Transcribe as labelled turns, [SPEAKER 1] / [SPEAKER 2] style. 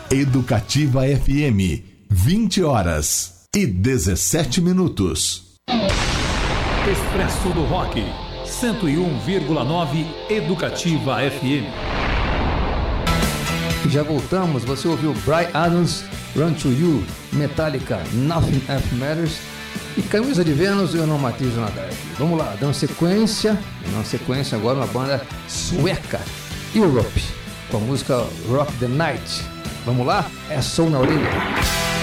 [SPEAKER 1] Educativa FM, 20 horas e 17 minutos.
[SPEAKER 2] Expresso do Rock, 101,9 Educativa FM.
[SPEAKER 3] Já voltamos, você ouviu Bryan Adams, Run to You, Metallica, Nothing Else Matters e Camisa de Vênus, Eu Não Matizo Nada. Vamos lá, dando sequência agora uma banda sueca, Europe, com a música Rock the Night. Vamos lá? É som na orelha.